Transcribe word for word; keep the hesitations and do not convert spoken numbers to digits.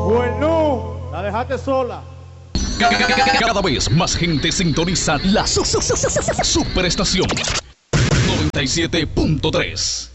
Bueno, la dejaste sola. Cada vez más gente sintoniza la su- su- su- su- superestación noventa y siete punto tres.